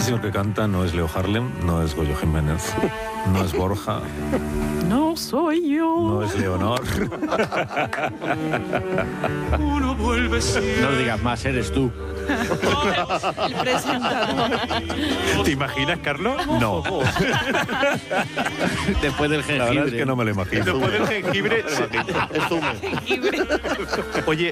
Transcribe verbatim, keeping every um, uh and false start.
señor que canta no es Leo Harlem, no es Goyo Jiménez, no es Borja. No soy yo. No es Leonor. Uno vuelve siempre. No digas más, eres tú. El presentador. ¿Te imaginas, Carlos? No. Después del La verdad jengibre. es que no me lo imagino. Después del jengibre, se- es zumo. Jengibre. Oye,